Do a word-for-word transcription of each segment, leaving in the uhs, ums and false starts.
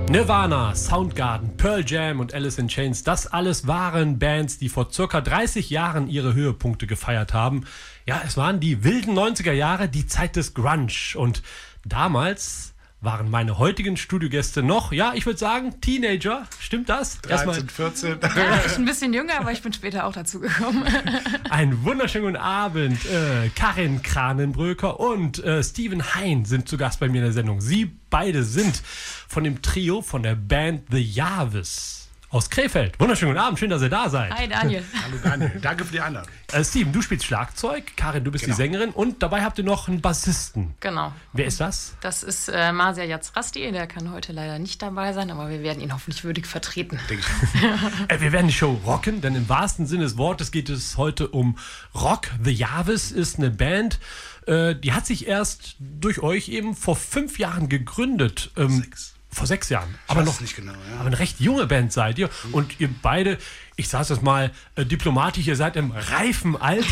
Nirvana, Soundgarden, Pearl Jam und Alice in Chains, das alles waren Bands, die vor circa dreißig Jahren ihre Höhepunkte gefeiert haben. Ja, es waren die wilden neunziger Jahre, die Zeit des Grunge. Und damals waren meine heutigen Studiogäste noch, ja, ich würde sagen, Teenager. Stimmt das? dreizehn, vierzehn. Ja, ich bin ein bisschen jünger, aber ich bin später auch dazu gekommen. Einen wunderschönen guten Abend. Äh, Karin Kranenbröker und äh, Steven Hein sind zu Gast bei mir in der Sendung. Sie beide sind von dem Trio von der Band The Jarvis aus Krefeld. Wunderschönen guten Abend, schön, dass ihr da seid. Hi Daniel. Hallo Daniel, danke für die Einladung. Äh, Steven, du spielst Schlagzeug, Karin, du bist Genau. die Sängerin und dabei habt ihr noch einen Bassisten. Genau. Wer ist das? Das ist äh, Marcia Yazrasti, der kann heute leider nicht dabei sein, aber wir werden ihn hoffentlich würdig vertreten. Denke ich. Äh, wir werden die Show rocken, denn im wahrsten Sinne des Wortes geht es heute um Rock. The Jarvis ist eine Band, äh, die hat sich erst durch euch eben vor fünf Jahren gegründet. Ähm, Sechs. Vor sechs Jahren. Ich Aber weiß noch es nicht genau, ja. Aber eine recht junge Band seid ihr. Und ihr beide, ich sage das mal äh, diplomatisch, ihr seid im reifen Alter.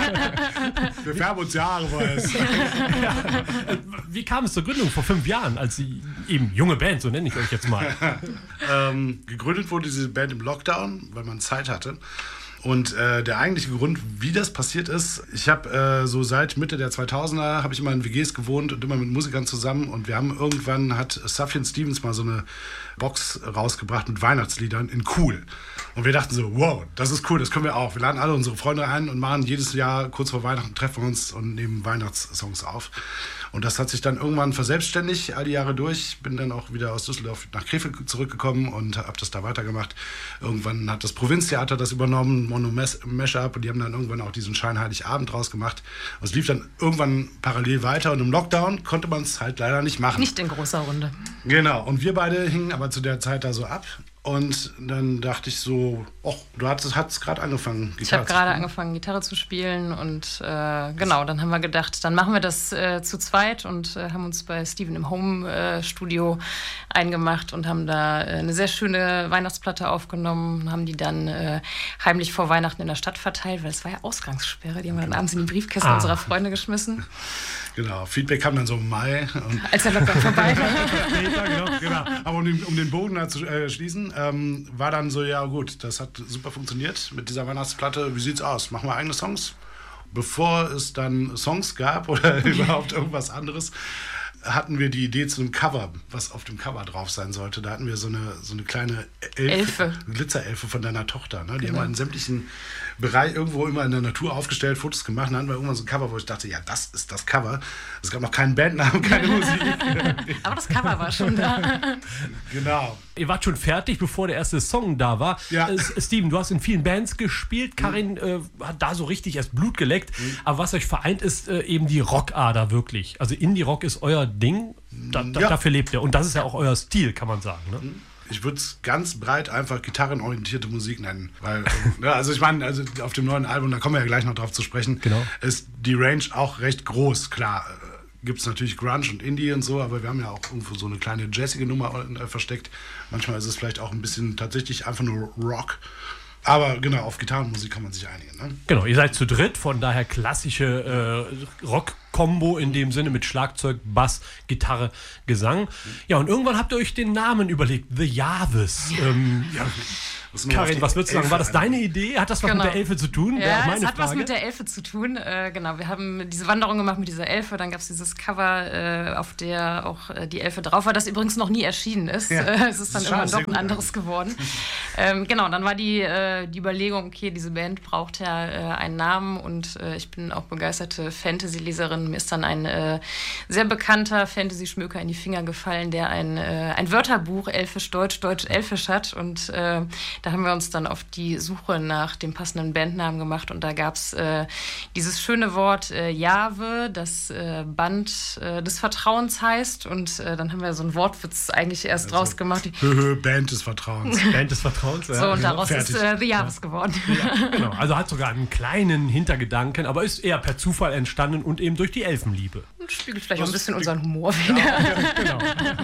Wir färben uns Jahre, weiß. Wie kam es zur Gründung vor fünf Jahren, als sie eben junge Band, so nenne ich euch jetzt mal. ähm, gegründet wurde diese Band im Lockdown, weil man Zeit hatte. Und äh, der eigentliche Grund, wie das passiert ist, ich habe äh, so seit Mitte der zweitausender habe ich immer in W Gs gewohnt und immer mit Musikern zusammen. Und wir haben irgendwann, hat Sufjan Stevens mal so eine Box rausgebracht mit Weihnachtsliedern in cool. Und wir dachten so, wow, das ist cool, das können wir auch. Wir laden alle unsere Freunde ein und machen jedes Jahr kurz vor Weihnachten, treffen wir uns und nehmen Weihnachtssongs auf. Und das hat sich dann irgendwann verselbstständigt, all die Jahre durch. Bin dann auch wieder aus Düsseldorf nach Krefeld zurückgekommen und habe das da weitergemacht. Irgendwann hat das Provinztheater das übernommen, Mono Mashup, und die haben dann irgendwann auch diesen Scheinheiligabend draus gemacht. Und es lief dann irgendwann parallel weiter und im Lockdown konnte man es halt leider nicht machen. Nicht in großer Runde. Genau, und wir beide hingen aber zu der Zeit da so ab. Und dann dachte ich so, oh, du hattest, hattest gerade angefangen, Gitarre Ich habe zu gerade spielen. angefangen, Gitarre zu spielen und äh, genau, dann haben wir gedacht, dann machen wir das äh, zu zweit und äh, haben uns bei Steven im Home-Studio äh, eingemacht und haben da äh, eine sehr schöne Weihnachtsplatte aufgenommen, haben die dann äh, heimlich vor Weihnachten in der Stadt verteilt, weil es war ja Ausgangssperre, die haben wir dann abends in die Briefkästen Ah. unserer Freunde geschmissen, Genau, Feedback kam dann so im Mai. Und als der Lockdown vorbei war. später, genau, genau. Aber um den, um den Bogen da zu äh, schließen, ähm, war dann so, ja gut, das hat super funktioniert mit dieser Weihnachtsplatte. Wie sieht's aus? Machen wir eigene Songs? Bevor es dann Songs gab oder überhaupt irgendwas anderes, hatten wir die Idee zu einem Cover, was auf dem Cover drauf sein sollte. Da hatten wir so eine, so eine kleine Elfe, Elfe. Glitzerelfe von deiner Tochter. Ne? Die Genau. haben wir in sämtlichen Bereichen irgendwo immer in der Natur aufgestellt, Fotos gemacht. Dann hatten wir irgendwann so ein Cover, wo ich dachte, ja, das ist das Cover. Es gab noch keinen Bandnamen, keine Musik. Aber das Cover war schon da. Genau. Ihr wart schon fertig, bevor der erste Song da war. Ja. Äh, Steven, du hast in vielen Bands gespielt. Karin äh, hat da so richtig erst Blut geleckt. Aber was euch vereint, ist äh, eben die Rockader wirklich. Also Indie-Rock ist euer Ding. Da, da, Ja. Dafür lebt ihr. Und das ist ja auch euer Stil, kann man sagen. Ne? Ich würde es ganz breit einfach gitarrenorientierte Musik nennen. Weil, ja, also ich meine, also auf dem neuen Album, da kommen wir ja gleich noch drauf zu sprechen, Genau. ist die Range auch recht groß. Klar, gibt es natürlich Grunge und Indie und so, aber wir haben ja auch irgendwo so eine kleine jazzige Nummer äh, versteckt. Manchmal ist es vielleicht auch ein bisschen tatsächlich einfach nur Rock. Aber genau, auf Gitarrenmusik kann man sich einigen. Ne? Genau, ihr seid zu dritt, von daher klassische äh, Rock-Kombo in dem Sinne mit Schlagzeug, Bass, Gitarre, Gesang. Ja, und irgendwann habt ihr euch den Namen überlegt, The Jarvis. Ähm, ja. Das ist nur auf Karin, die was würdest du sagen? Elfe War das ein. deine Idee? Hat das was Genau. mit der Elfe zu tun? Wäre auch Ja, meine es hat Frage. was mit der Elfe zu tun. Äh, genau, wir haben diese Wanderung gemacht mit dieser Elfe. Dann gab es dieses Cover, äh, auf der auch äh, die Elfe drauf war, das übrigens noch nie erschienen ist. Ja. Äh, es ist dann Das ist irgendwann sehr doch ein gut anderes geworden. ähm, genau, dann war die, äh, die Überlegung, okay, diese Band braucht ja äh, einen Namen und äh, ich bin auch begeisterte Fantasy-Leserin. Mir ist dann ein äh, sehr bekannter Fantasy-Schmöker in die Finger gefallen, der ein, äh, ein Wörterbuch Elfisch-Deutsch, Deutsch-Elfisch hat und äh, da haben wir uns dann auf die Suche nach dem passenden Bandnamen gemacht und da gab es äh, dieses schöne Wort äh, Jahwe, das äh, Band äh, des Vertrauens heißt und äh, dann haben wir so einen Wortwitz eigentlich erst Also, draus gemacht. Die, Höhö, Band des Vertrauens. Band des Vertrauens. Ja. so, und genau, daraus fertig. ist äh, The Jarvis geworden. Ja, genau. Also hat sogar einen kleinen Hintergedanken, aber ist eher per Zufall entstanden und eben durch die Elfenliebe. Und spiegelt vielleicht auch ein Das bisschen spiegelt- unseren Humor wieder. Genau.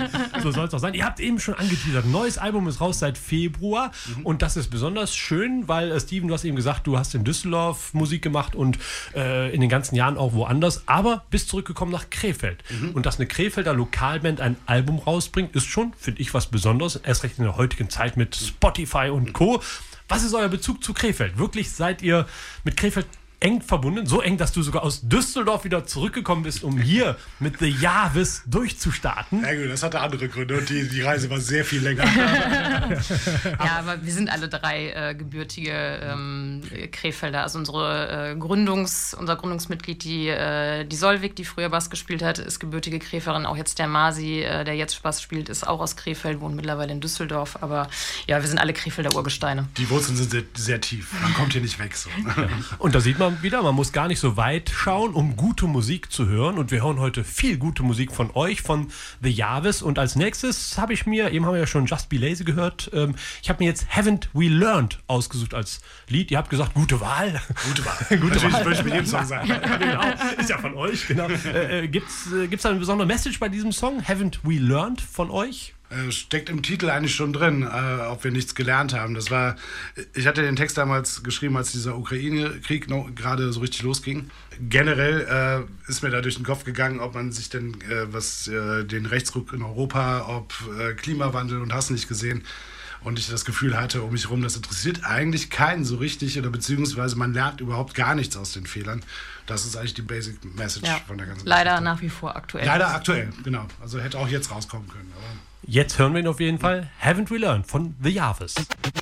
so soll es auch sein. Ihr habt eben schon angeteasert, ein neues Album ist raus seit Februar mhm. und das ist besonders schön, weil äh, Steven, du hast eben gesagt, du hast in Düsseldorf Musik gemacht und äh, in den ganzen Jahren auch woanders, aber bist zurückgekommen nach Krefeld. Mhm. Und dass eine Krefelder Lokalband ein Album rausbringt, ist schon, finde ich, was Besonderes, erst recht in der heutigen Zeit mit Spotify und Co. Was ist euer Bezug zu Krefeld? Wirklich seid ihr mit Krefeld eng verbunden, so eng, dass du sogar aus Düsseldorf wieder zurückgekommen bist, um hier mit The Javis durchzustarten. Ja gut, das hatte andere Gründe und die, die Reise war sehr viel länger. Ja, aber wir sind alle drei äh, gebürtige ähm, Krefelder. Also unsere äh, Gründungs, unser Gründungsmitglied, die, äh, die Solvik, die früher Bass gespielt hat, ist gebürtige Krefelderin. Auch jetzt der Masi, äh, der jetzt Bass spielt, ist auch aus Krefeld, wohnt mittlerweile in Düsseldorf. Aber ja, wir sind alle Krefelder Urgesteine. Die Wurzeln sind sehr, sehr tief. Man kommt hier nicht weg. So. Ja. Und da sieht man wieder, man muss gar nicht so weit schauen, um gute Musik zu hören. Und wir hören heute viel gute Musik von euch, von The Javis. Und als nächstes habe ich mir, eben haben wir ja schon Just Be Lazy gehört, ähm, ich habe mir jetzt Haven't We Learned ausgesucht als Lied. Ihr habt gesagt, gute Wahl. Gute Wahl. Gute Wahl. Wahl. Würde ich mit jedem Song sagen. Genau, ist ja von euch. Genau. Äh, Gibt es äh, da eine besondere Message bei diesem Song? Haven't We Learned von euch? Steckt im Titel eigentlich schon drin, äh, ob wir nichts gelernt haben. Das war, ich hatte den Text damals geschrieben, als dieser Ukraine-Krieg noch gerade so richtig losging. Generell äh, ist mir da durch den Kopf gegangen, ob man sich denn, äh, was äh, den Rechtsruck in Europa, ob äh, Klimawandel und hast nicht gesehen. Und ich das Gefühl hatte, um mich herum, das interessiert eigentlich keinen so richtig oder beziehungsweise man lernt überhaupt gar nichts aus den Fehlern. Das ist eigentlich die Basic Message ja, von der ganzen Leider Geschichte. nach wie vor aktuell. Leider aktuell, genau. Also hätte auch jetzt rauskommen können. Aber jetzt hören wir ihn auf jeden Fall. Haven't We Learned von The Javis.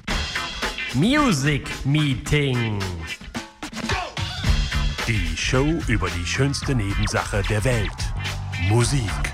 Music Meeting. Die Show über die schönste Nebensache der Welt. Musik.